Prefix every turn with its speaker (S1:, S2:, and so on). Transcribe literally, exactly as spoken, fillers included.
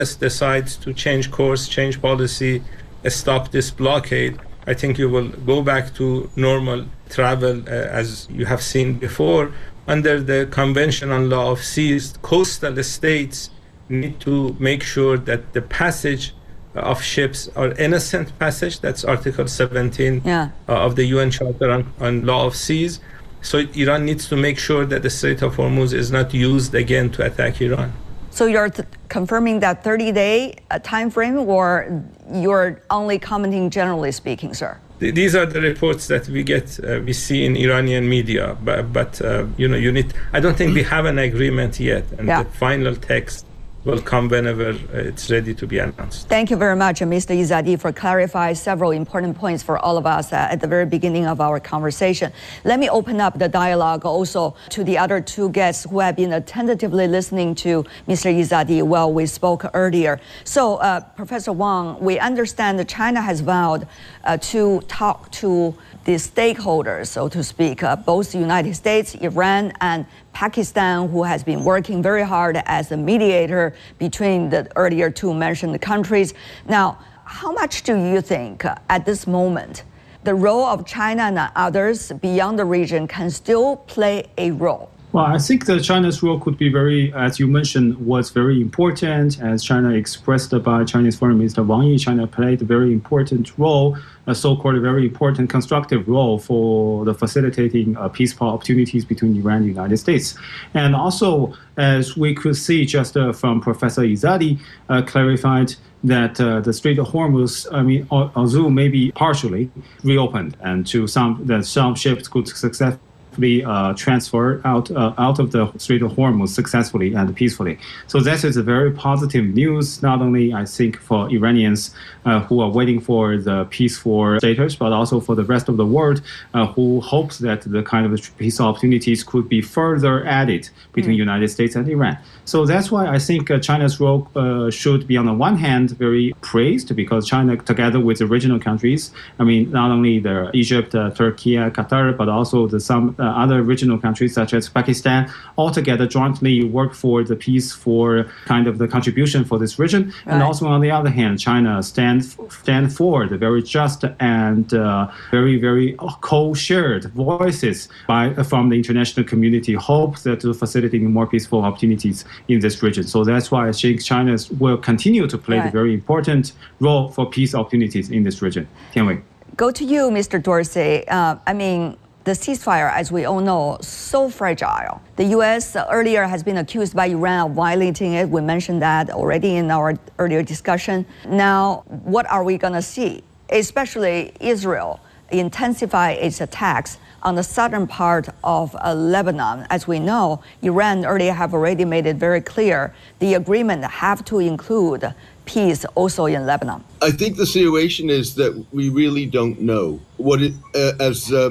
S1: decides to change course, change policy, stop this blockade, I think you will go back to normal travel uh, as you have seen before. Under the Convention on Law of Seas, coastal states need to make sure that the passage of ships are innocent passage. That's Article seventeen
S2: yeah.
S1: uh, of the U N Charter on, on Law of Seas. So Iran needs to make sure that the Strait of Hormuz is not used again to attack Iran.
S2: So you're th- confirming that thirty-day uh, time frame, or you're only commenting generally speaking, sir?
S1: Th- these are the reports that we get, uh, we see in Iranian media. But, but uh, you know, you need. I don't think we have an agreement yet, and
S2: yeah.
S1: the final text will come whenever uh, it's ready to be announced.
S2: Thank you very much, Mister Izzadi, for clarifying several important points for all of us uh, at the very beginning of our conversation. Let me open up the dialogue also to the other two guests who have been attentively listening to Mister Izzadi while we spoke earlier. So, uh, Professor Wang, we understand that China has vowed uh, to talk to the stakeholders, so to speak, uh, both the United States, Iran, and Pakistan, who has been working very hard as a mediator between the earlier two mentioned countries. Now, how much do you think uh, at this moment the role of China and others beyond the region can still play a role?
S3: Well, I think that China's role could be very, as you mentioned, was very important. As China expressed by Chinese Foreign Minister Wang Yi, China played a very important role, a so-called very important constructive role for the facilitating uh, peaceful opportunities between Iran and the United States. And also, as we could see just uh, from Professor Izzadi, uh, clarified that uh, the Strait of Hormuz, I mean, although maybe partially reopened, and to some that some ships could successfully Uh, transfer out uh, out of the Strait of Hormuz successfully and peacefully. So that is a very positive news, not only I think for Iranians uh, who are waiting for the peaceful status, but also for the rest of the world uh, who hopes that the kind of peace opportunities could be further added between mm. United States and Iran. So that's why I think uh, China's role uh, should be on the one hand very praised, because China together with the regional countries, I mean not only the Egypt, uh, Turkey, uh, Qatar, but also the some Uh, other regional countries such as Pakistan, altogether jointly work for the peace, for kind of the contribution for this region. Right. And also on the other hand, China stand, stand for the very just and uh, very, very co-shared voices by, from the international community, hope that to facilitating more peaceful opportunities in this region. So that's why I think China will continue to play right. the very important role for peace opportunities in this region. Tianwei.
S2: Go to you, Mister Dorsey. Uh, I mean, the ceasefire, as we all know, so fragile. The U S earlier has been accused by Iran of violating it. We mentioned that already in our earlier discussion. Now, what are we going to see? Especially Israel intensify its attacks on the southern part of uh, Lebanon. As we know, Iran earlier have already made it very clear the agreement have to include peace also in Lebanon.
S4: I think the situation is that we really don't know what it, uh, as um,